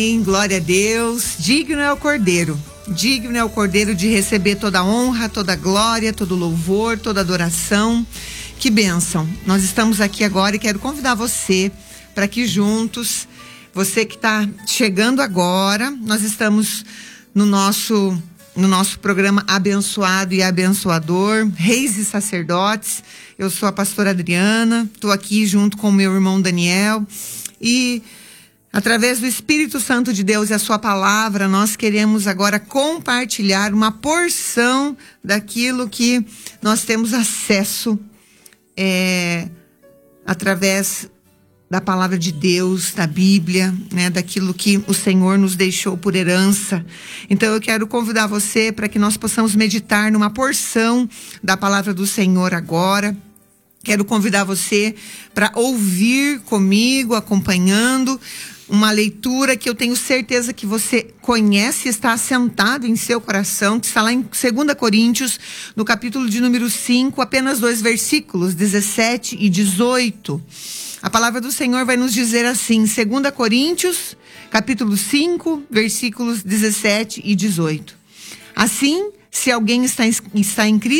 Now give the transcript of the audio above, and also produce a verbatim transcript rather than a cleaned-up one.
Glória a Deus. Digno é o Cordeiro. Digno é o Cordeiro de receber toda a honra, toda a glória, todo o louvor, toda a adoração. Que bênção. Nós estamos aqui agora e quero convidar você para que juntos, você que está chegando agora, nós estamos no nosso, no nosso programa Abençoado e Abençoador, Reis e Sacerdotes. Eu sou a pastora Adriana, estou aqui junto com o meu irmão Daniel e através do Espírito Santo de Deus e a sua palavra, nós queremos agora compartilhar uma porção daquilo que nós temos acesso é, através da palavra de Deus, da Bíblia, né, daquilo que o Senhor nos deixou por herança. Então eu quero convidar você para que nós possamos meditar numa porção da palavra do Senhor agora. Quero convidar você para ouvir comigo, acompanhando uma leitura que eu tenho certeza que você conhece, está assentado em seu coração, que está lá em dois Coríntios, no capítulo de número cinco, apenas dois versículos, dezessete e dezoito. A palavra do Senhor vai nos dizer assim, dois Coríntios, capítulo cinco, versículos dezessete e dezoito. Assim, se alguém está em, está em Cristo,